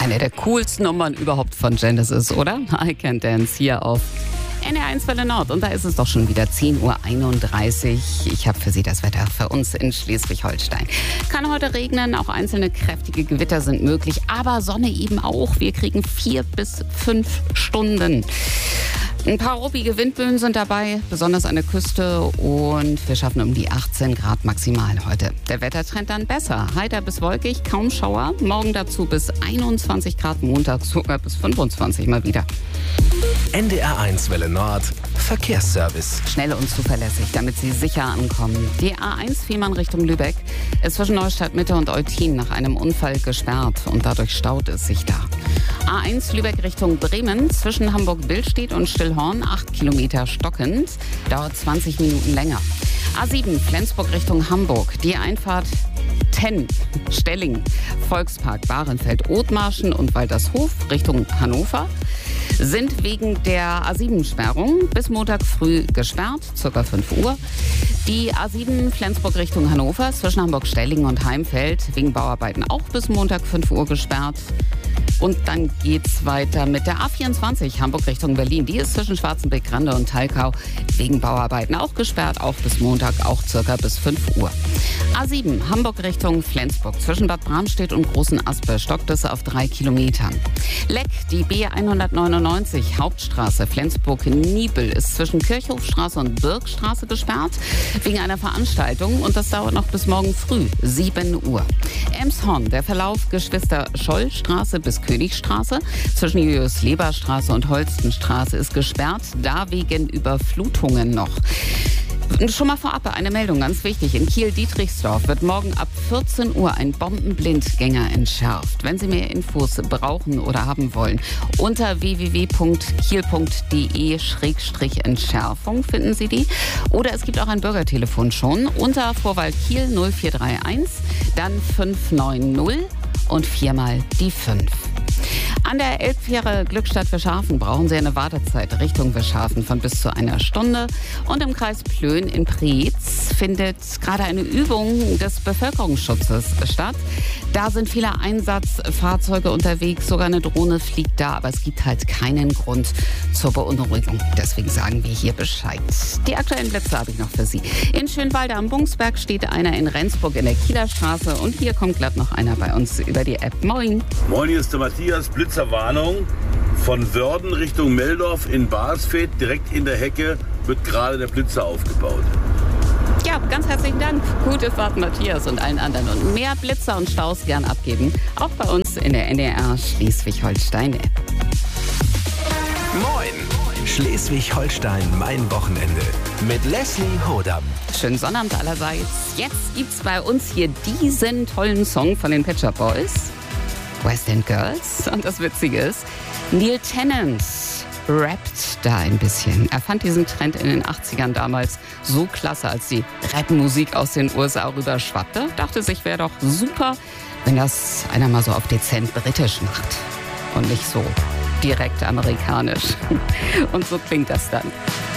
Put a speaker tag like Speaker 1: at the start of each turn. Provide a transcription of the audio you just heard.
Speaker 1: Eine der coolsten Nummern überhaupt von Genesis, oder? I Can Dance hier auf NDR1 Welle Nord. Und da ist es doch schon wieder 10:31 Uhr. Ich habe für Sie das Wetter für uns in Schleswig-Holstein. Kann heute regnen, auch einzelne kräftige Gewitter sind möglich, aber Sonne eben auch. Wir kriegen 4 bis 5 Stunden. Ein paar ruppige Windböen sind dabei, besonders an der Küste, und wir schaffen um die 18 Grad maximal heute. Der Wettertrend dann besser. Heiter bis wolkig, kaum Schauer. Morgen dazu bis 21 Grad, Montag sogar bis 25 mal wieder.
Speaker 2: NDR1 Welle Nord Verkehrsservice.
Speaker 1: Schnell und zuverlässig, damit Sie sicher ankommen. Die A1 Fehmarn Richtung Lübeck ist zwischen Neustadt Mitte und Eutin nach einem Unfall gesperrt und dadurch staut es sich da. A1 Lübeck Richtung Bremen zwischen Hamburg-Billstedt und Stillhorn 8 Kilometer stockend, dauert 20 Minuten länger. A7 Flensburg Richtung Hamburg, die Einfahrt Stelling, Volkspark, Bahrenfeld, Othmarschen und Waltershof Richtung Hannover sind wegen der A7-Sperrung bis Montag früh gesperrt, ca. 5 Uhr. Die A7 Flensburg Richtung Hannover zwischen Hamburg-Stellingen und Heimfeld wegen Bauarbeiten auch bis Montag 5 Uhr gesperrt. Und dann geht's weiter mit der A24 Hamburg Richtung Berlin. Die ist zwischen Schwarzenbeck-Grande und Talkau wegen Bauarbeiten auch gesperrt, auch bis Montag, auch circa bis 5 Uhr. A7 Hamburg Richtung Flensburg zwischen Bad Bramstedt und Großen Aspe stockt es auf 3 Kilometern. Leck, die B199 Hauptstraße Flensburg-Niebel ist zwischen Kirchhofstraße und Birkstraße gesperrt wegen einer Veranstaltung, und das dauert noch bis morgen früh, 7 Uhr. Elmshorn, der Verlauf Geschwister-Scholl-Straße bis Königstraße zwischen Julius-Leber-Straße und Holstenstraße ist gesperrt, da wegen Überflutungen noch. Schon mal vorab eine Meldung, ganz wichtig. In Kiel-Dietrichsdorf wird morgen ab 14 Uhr ein Bombenblindgänger entschärft. Wenn Sie mehr Infos brauchen oder haben wollen, unter www.kiel.de/Entschärfung finden Sie die. Oder es gibt auch ein Bürgertelefon schon unter Vorwahl Kiel 0431, dann 590 und 4 mal die 5. An der Elbfähre Glückstadt-Wischhafen brauchen Sie eine Wartezeit Richtung Wischhafen von bis zu 1 Stunde. Und im Kreis Plön in Preetz findet gerade eine Übung des Bevölkerungsschutzes statt. Da sind viele Einsatzfahrzeuge unterwegs, sogar eine Drohne fliegt da, aber es gibt halt keinen Grund zur Beunruhigung. Deswegen sagen wir hier Bescheid. Die aktuellen Plätze habe ich noch für Sie. In Schönwalde am Bungsberg steht einer, in Rendsburg in der Kieler Straße, und hier kommt glatt noch einer bei uns über die App. Moin.
Speaker 3: Moin, hier ist der Matthias. Blitzerwarnung. Von Wörden Richtung Meldorf in Basfeld, direkt in der Hecke, wird gerade der Blitzer aufgebaut.
Speaker 1: Ja, ganz herzlichen Dank. Gute Fahrt, Matthias, und allen anderen. Und mehr Blitzer und Staus gern abgeben, auch bei uns in der NDR Schleswig-Holstein-App.
Speaker 2: Moin! Schleswig-Holstein, mein Wochenende. Mit Leslie Hodam.
Speaker 1: Schönen Sonnabend allerseits. Jetzt gibt's bei uns hier diesen tollen Song von den Pet Shop Boys, West End Girls. Und das Witzige ist, Neil Tennant rappt da ein bisschen. Er fand diesen Trend in den 80ern damals so klasse, als die Rapmusik aus den USA rüber schwappte. Dachte sich, wäre doch super, wenn das einer mal so auf dezent britisch macht und nicht so direkt amerikanisch. Und so klingt das dann.